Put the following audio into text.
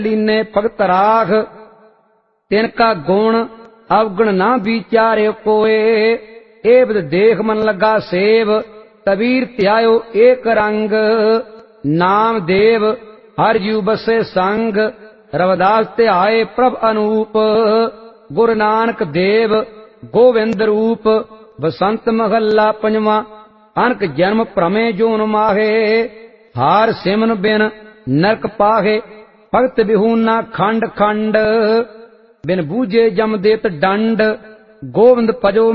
लीने भगत राख, तिनका गुण अवगुण ना विचारे कोय। एवद देख मन लगा सेव, कबीर ध्यायो एक रंग। नाम देव हर जू बसे संग, रविदास ध्याए प्रभ अनूप। गुरु नानक देव गोविंद रूप, बसंत महला पंजवा। अनक जन्म भ्रमे जोन माहे, हार सिमन बिन नरक पाहे। भगत बिहूना खंड खंड, बिन बूझे जम देत दंड। गोविंद भजो